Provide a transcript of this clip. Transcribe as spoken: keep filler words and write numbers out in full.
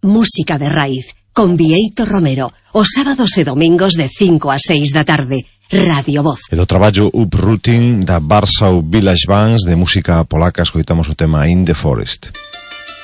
Música de raíz, con Bieito Romero, os sábados e domingos de cinco a seis da tarde. Radio Voz. E do traballo Uprooting da Warsaw Village Bands de música polaca escoitamos o tema In the Forest.